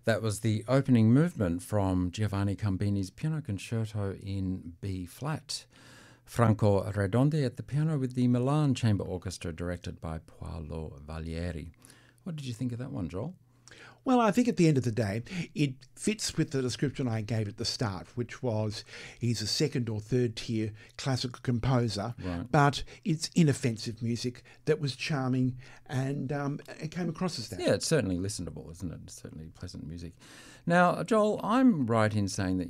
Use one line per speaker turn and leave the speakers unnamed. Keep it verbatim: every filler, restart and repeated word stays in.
That was the opening movement from Giovanni Cambini's Piano Concerto in B flat. Franco Redondi at the piano with the Milan Chamber Orchestra directed by Paolo Valieri. What did you think of that one, Joel?
Well, I think at the end of the day, it fits with the description I gave at the start, which was he's a second or third tier classical composer,
Right.
but it's inoffensive music that was charming and um, it came across as that.
Yeah, it's certainly listenable, isn't it? It's certainly pleasant music. Now, Joel, I'm right in saying that